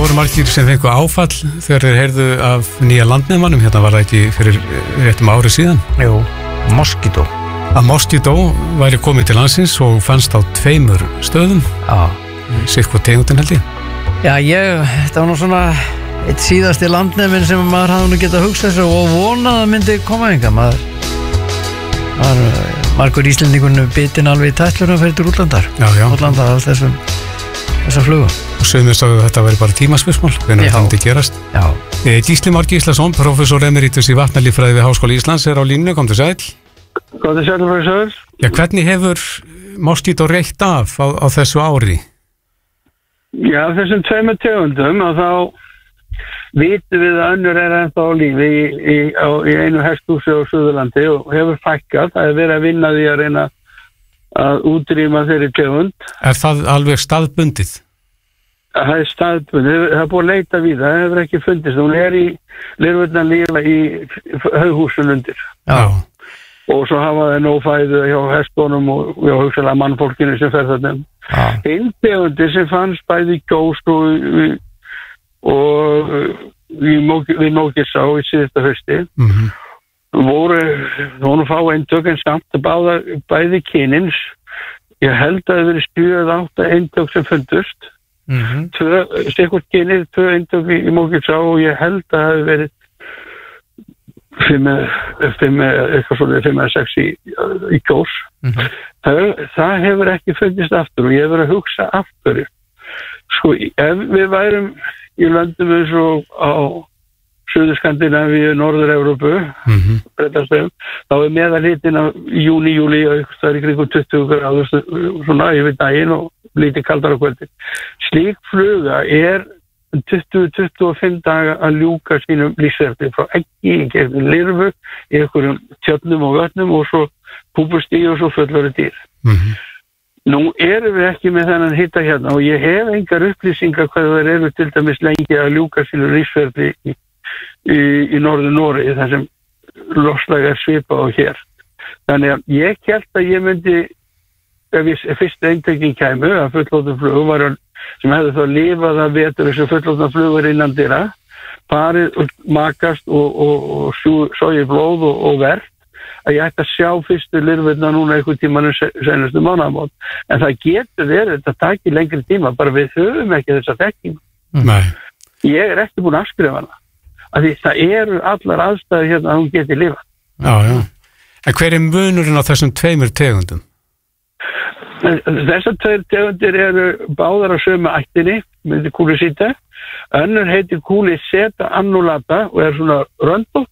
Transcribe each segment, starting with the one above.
voru margir sem fengu áfall þegar þeir heyrðu af nýja landnemannum, hérna var það ekki fyrir réttum ári síðan. Jú, Mosquito. Að Mosquito væri komið til landsins og fannst á 2 stöðum. Já. Sirkvo tegundin held ég. Já, þetta var nú svona eitt síðasti landneminn sem maður hafði nú getað hugsað sér og vonað að myndi koma enga. Margur Íslendingunum bitinn alveg í tætlunum fyrir til útlandar. Já. Útlandar af þessum flugum. Og sögumist að þetta væri bara tímaspursmál, hvernig þetta myndi gerast. Já. Gísli Már Gíslason, professor emeritus í vatnalíffræði við Háskóla Íslands, á línu, komdu sæll. Komdu sæll, professor. Já, hvernig hefur Mosquito reitt af á þessu ári? Já, þessum 2 tegundum og þá vitum við að önnur ennþá á lífi í einu hesthúsi á Suðurlandi og hefur fækkað. Það verið að vinna því að reyna að útrýma þeirri tegund. Það alveg staðbundið? Það staðbundið. Það búið að leita við það hefur ekki fundist. Hún í lirfurnar lífa í haughúsun undir. Já. Og svo hafa þeir nóg fæðu hjá hestunum og hugsalega mannfólkinu sem fer þarna. Einn tegundir sem fannst bæði gjóst og við Mókilsá í síðasta hausti voru fá eintök en samt bæði kynins. Ég held að það verið 7-8 eintök sem fundust. Sikkert kynið 2 eintök í Mókilsá og ég held að það hefur verið 5-6 í kjós. Það hefur ekki fundist aftur og ég hefur að hugsa aftur. Sko, ef við værum í löndum eins og á Suður-Skandinavíu, Norður-Evrópu, þá meðalhitin af júni, júli, það í kringum 20 gráður svona yfir daginn og lítið kaldara kvöldi. Slík fluga 20-25 daga að ljúka sínum lífsferli frá eggi í gegnum lirfu, í einhverjum tjöllum og vötnum og svo púpustíð og svo fullari dýr. Nú erum við ekki með þennan hitta hérna og ég hef engar upplýsingar hvað þeir eru til dæmis lengi að ljúka sínum lífsferli í Norður-Noregi þar sem loftslag svipað á hér. Þannig að ég held að ég myndi, ef fyrst eintökin kæmu að fullóttum flugum sem hefði þá lifað að vetur þessu fullóttum flugur innan dyra, farið og makast og sogið blóð og verð, að ég ætti að sjá fyrstu lirfurna núna einhvern tímanum senastu mánaðamót. En það getur verið, þetta takir lengri tíma, bara við höfum ekki þessa þekkingu. Nei. Ég ekki búin að afskrifa hana. Af því það eru allar aðstæður hérna að hún geti lifað. Já. En hver munurinn á þessum 2 tegundum? Þessar 2 tegundir eru báðar á sömu ættinni, myndi Culisita. Önnur heitir Culiseta annulata og svona röndótt.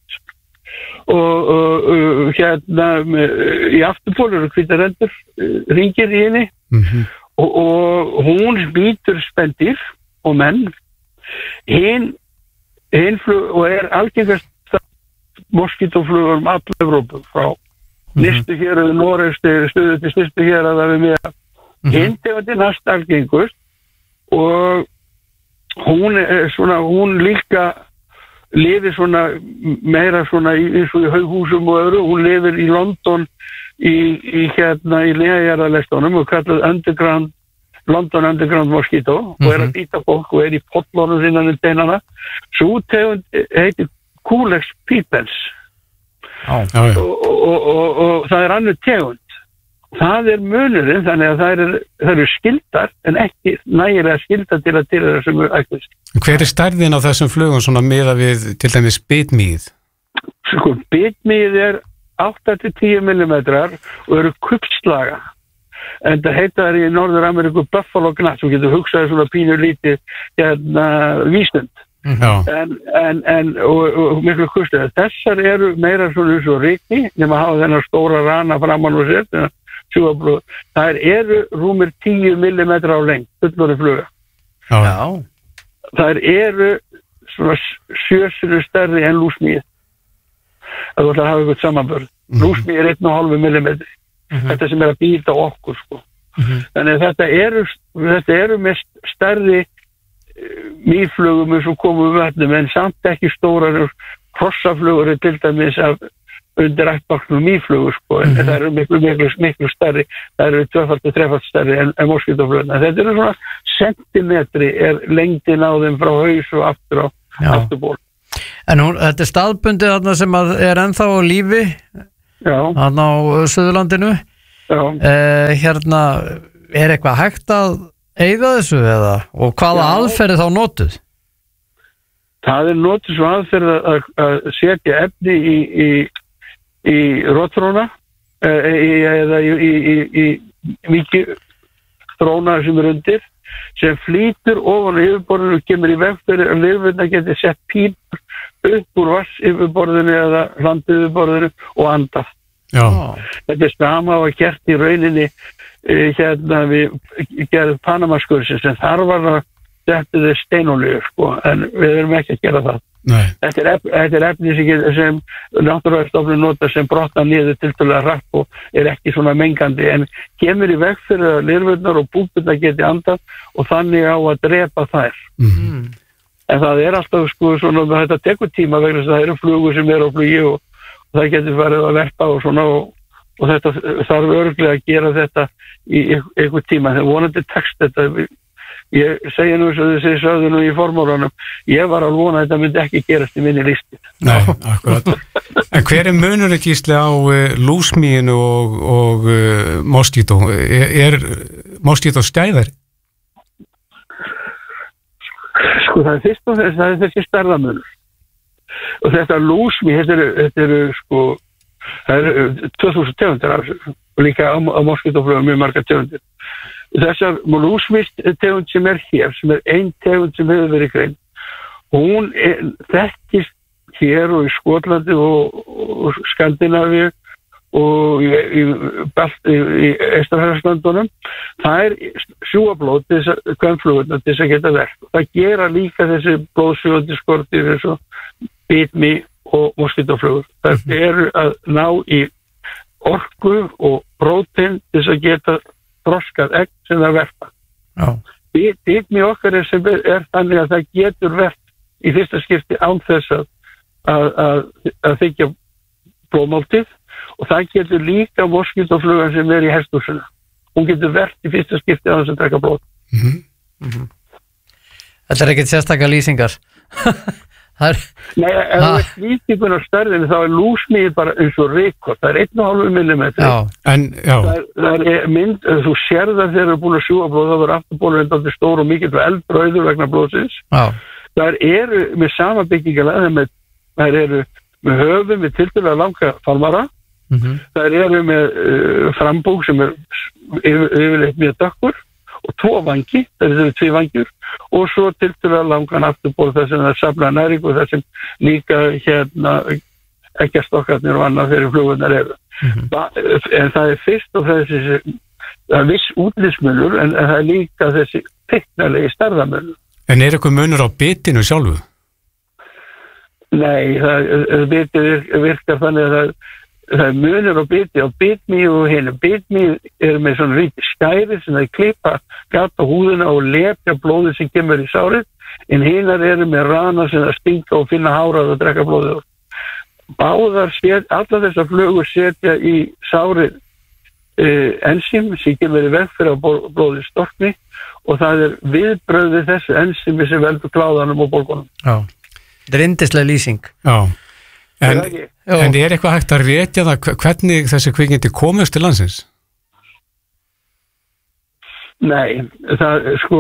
Og hérna í afturpól eru hvítar rendur ringir í henni og hún býtur spendýr og menn hinn flug og algengast moskítoflugur alla Evrópu frá nyrstu hér eða Noregs stuðu til styrstu hér að það við með hinn tegundin næst algengust og hún líka lifir svona meira svona eins og í haughúsum og öðru. Hún lifir í London í neðjarðarlestunum og kallað London Underground Mosquito og að býta fólk og í pollunum innan beinana. Sú tegund heitir Culex pipens og það önnur tegund. Það munurinn, þannig að það eru skildar en ekki nægilega skildar til að tilheyra sem ættist. Hver stærðin á þessum flugum svona miðað við til dæmis bitmýð? Sko, bitmýð 8-10 millimetrar og eru kubbslaga. En það heitar í Norður-Ameríku Buffalo Gnat, sem getur hugsaði svona pínu lítið vísnund. Og miklu kubbslaga. Þessar eru meira svona eins og rykni, nema hafa þennar stóra rana framan og sér, það eru rúmir 10 millimetra á lengd, fullorðin fluga. Já. Það eru svona 7 sinnum stærri en lúsmýið. Það ætla að hafa eitthvað samanbörð. Lúsmýið 1,5 millimetri. Þetta sem að býta okkur, sko. Þannig að þetta eru mest stærri mýflugum eins og komum við vatnum, en samt ekki stórar krossaflugur til dæmis af undir ættbálknum mýflugur sko, en það eru miklu stærri, það eru 2-3 stærri en moskítóflugurnar. Þetta eru svona sentimetri lengdin á þeim frá haus og aftur á afturból. En þetta staðbundið þarna sem ennþá á lífi þarna á Suðurlandinu. Hérna, eitthvað hægt að eyða þessu eða? Og hvaða aðferði þá notuð? Það notuð svo aðferð að setja efni í rotþróna eða í mikið-þróna sem undir, sem flýtur ofan á yfirborðinu og kemur í veg fyrir að lirfurnar geti sett pípur upp úr vatnsyfirborðinu eða landiyfirborðinu og andað. Þetta sama var gert í rauninni hérna við gerðum Panamaskursin sem þar var að setja þið steinolíu sko, en við erum ekki að gera það. Þetta efni sem Náttúrufræðistofnun notar sem brotnar niður tiltölulega hratt og ekki svona mengandi, en kemur í veg fyrir að lirfurnar og púpurnar geti andað og þannig á að drepa þær. En það alltaf sko svona, þetta tekur tíma vegna þess að það eru flugur sem eru á flugi og það getur farið að verpa og svona og þetta þarf örugglega að gera þetta í einhver tíma. Þegar vonandi tekst þetta, ég segi nú eins og þið sögðu nú í formálunum, ég var að vona að þetta myndi ekki gerast í minni listi. Nei, akkurat. En hver munur Gísli á lúsmíinu og moskító? Moskító stæðari? Sko það fyrst og þess, það þessi stærðamunur. Og þetta lúsmí, þetta eru sko, það eru 2000 tegundir og líka á moskítóflugum mjög margar tegundir. Þessar lúsmíst tegund sem hér, sem ein tegund sem hefur verið grein, hún þekkist hér og í Skotlandi og Skandinavíu og í Eistarhæðarslöndunum. Það sjúablóð til þess að kvenflugurnar til þess að geta verk. Það gera líka þessi blóðsjúandi skordýr eins og bitmý og moskítóflugur. Það eru að ná í orku og prótein til þess að geta þroskað egg sem það verpa. Bitmý okkar þannig að það getur verkt í fyrsta skipti án þess að þykja blóðmáltíð. Og það getur líka moskítóflugan sem í hesthúsinu. Hún getur verkt í fyrsta skipti á þess að drekka blóð. Þetta ekkert sérstakar lýsingar. Nei, ef þú ert lýsingun á stærðinu þá lúsmíð bara eins og rykkorn. Það 1,5 millimetri. Það mynd, þú sér það þegar þú búin að sjúga blóð, það var afturbólur endaldi stór og mikill eldbrauður vegna blóðsins. Það eru með sama byggingalega, það eru með höfum með tiltölulega langa farmara. Það eru með frambúk sem yfirleitt mjög dökkur og 2 vangi, það eru 2 vangjur og svo tiltölulega langan afturból þar sem það safna næring og þar sem líka eggjastokkarnir og annað fyrir flugurnar eru. En það fyrst og fremst það viss útlitsmunur en það líka þessi teiknalegi stærðamunur. En eitthvað munur á bitinu sjálfu? Nei, bitið virkar þannig að það munur á biti og bitmý og hinum. Bitmý með svona ríti skæri sem það klippa gata húðina og lepja blóðið sem kemur í sárið, en hinar eru með rana sem það stinga og finna hárað og drekka blóðið. Allar þessar flugur setja í sárið enzím sem kemur í veg fyrir að blóðið storkni og það viðbröðið þessu enzími sem veldur kláðanum og bólgunum. Þetta yndislega lýsing. En eitthvað hægt að rekja það hvernig þessi kvikindi komust til landsins? Nei, það sko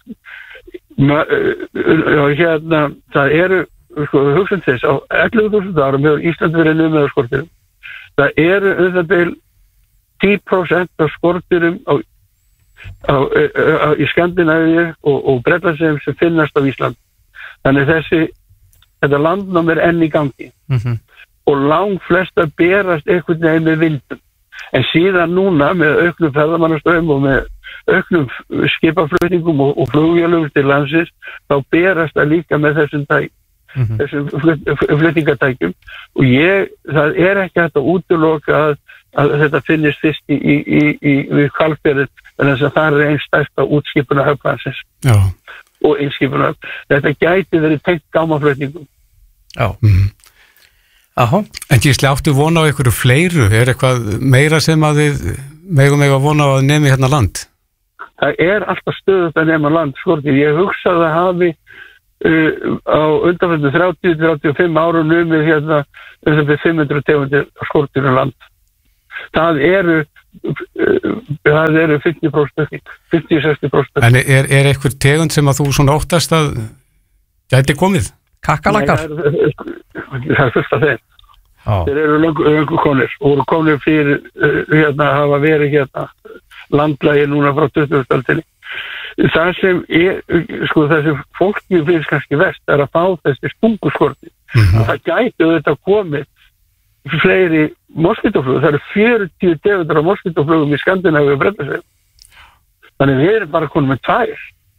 það eru hugsun þess á 11.000 árum hefur Ísland verið numið á skordýrum. Það eru það 10% af skordýrum í Skandinavíu og Bretlandseyjum sem finnast á Ísland. Þannig þetta landnám enn í gangi og langflesta berast einhvern veginn með vindum. En síðan núna með auknum ferðamannastraum og með auknum skipaflutningum og flugvélum til landsins þá berast það líka með þessum flutningatækjum og það ekki hægt að útiloka að þetta finnist fyrst við Hvalfjörður en þess að það einn stærsta útskipunarhöfn landsins. Og innskipunarhöfn. Þetta gæti verið tengt gámaflutningum. En Gísli, áttu vona á einhverju fleiru? Eitthvað meira sem að þið megum vona á að nemi hérna land? Það alltaf stöðugt að nema land skortir. Ég hugsaði að hafi á undanfjöndu 30-35 árum numið hérna 500 tegundir skortir land. Það eru 50%, 50-60%. En einhver tegund sem að þú svona óttast að gæti komið? Kakkalakkar? Það fullt af þeim. Þeir eru löngu konir og voru konir fyrir hérna að hafa verið hérna landlægi núna frá 20. aldinni. Það sem það sem fólki finnst kannski verst að fá þessi stunguskorti. Það gæti auðvitað komið fleiri moskítoflugum. Það eru 40 tegundir af moskítoflugum í Skandinavíu og Bretlandseyjum. Þannig við erum bara konum með 2.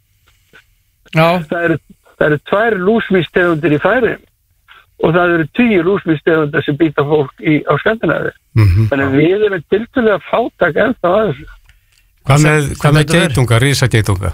Það eru 2 lúsmýstegundir í Færeyjum og það eru 10 lúsmýstegundir sem býta fólk á Skandinavíu. Þannig við erum tiltölulega fátæk ennþá að þessu. Hvað með geitunga, risageitunga?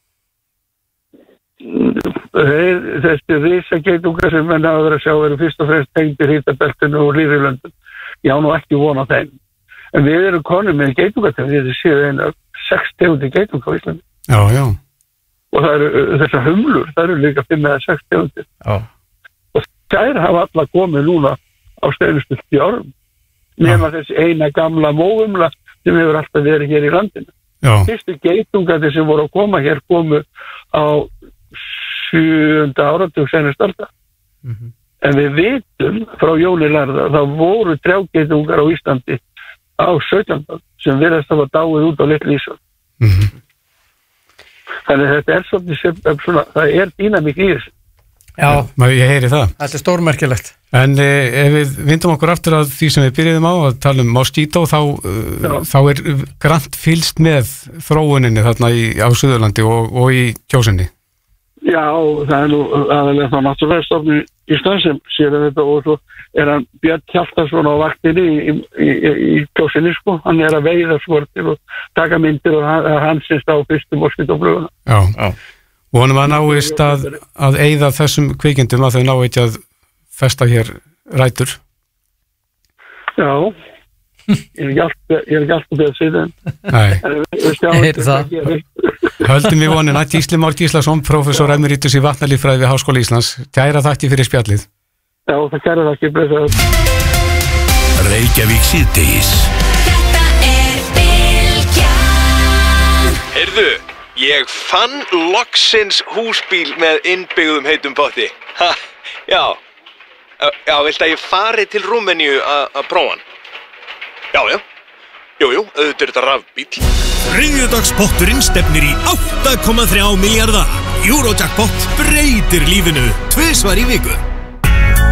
Þessi risageitunga sem menn hafa verið að sjá eru fyrst og fremst tengdir hitabeltinu og Hlýðrulöndum. Ég á nú ekki von á þeim. En við erum konum með geitungategund, þetta séu einu af 6 tegundir geitunga á Íslandi. Já. Og það eru þessar humlur, það eru líka 5 eða 6 tegundir. Og þær hafa alla komið núna á steinustu 10 árum. Nema þessi eina gamla móhumla sem hefur alltaf verið hér í landinu. Fyrstu geitungarnir sem voru að koma hér komu á 7. áratug seinast aldar. En við vitum frá Jóni lærða þá voru trjágeitungar á Íslandi á 17. sem virðast hafa dáið út á Litlu Ísöld. Þannig þetta svona, það dýnamík í þessu. Já, ég heyri það. Þetta stórmerkilegt. En ef við vindum okkur aftur að því sem við byrjuðum á að tala moskító, þá grannt fylgst með þróuninni þarna á Suðurlandi og í Kjósinni. Já, það nú aðalega þá Náttúrufræðistofnun Íslands sem sér þetta og svo hann Björn Hjaltason á vaktinni í Kjósinni hann að veiða skortir og taka myndir og hann sést á fyrstu moskítófluguna. Já. Vonum að náist að eyða þessum kvikindum að þau ná ekki að festa hér rætur. Já, ég er ekki alltaf beð að segja Nei. það. Höldum við vonina Gísli Már Gíslason, prófessor emeritus í vatnalíffræði við Háskóla Íslands. Kæra þakki fyrir spjallið. Já, það kæra þakki. Reykjavík síðdegis. Þetta Bylgjan. Heyrðu, ég fann loksins húsbíl með innbyggðum heitum potti. Já, viltu að ég fari til Rúmeníu að prófa hann? Já. Jú, auðvitað þetta rafbíl. Þriðjudagspotturinn stefnir í 8,3 milljarða. Eurojackpot breytir lífinu 2 svar í viku.